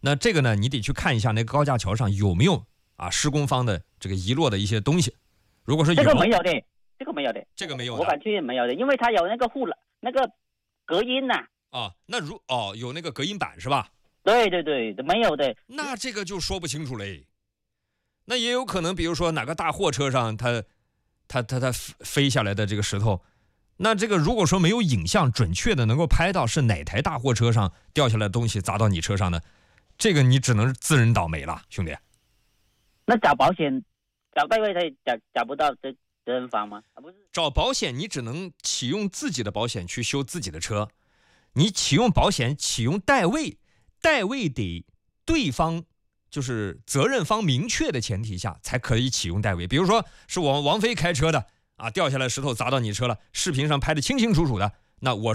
那这个呢，你得去看一下那个高架桥上有没有施工方的这个遗落的一些东西。如果说有， 这个没有的，这个没有的， 这个没有的， 我敢确认没有的，因为它有那个那个隔音呐。 那有那个隔音板是吧？ 对对对，没有的。 那这个就说不清楚嘞。那也有可能，比如说哪个大货车上它飞下来的这个石头，那这个如果说没有影像准确的能够拍到是哪台大货车上掉下来的东西砸到你车上的，这个你只能自认倒霉了，兄弟。 那找保险，找代位他找不到责任方吗？不是， 找保险你只能启用自己的保险去修自己的车，你启用保险启用代位得对方就是责任方明确的前提下才可以启用代位。比如说是王菲开车的掉下来石头砸到你车了，视频上拍的清清楚楚的，那我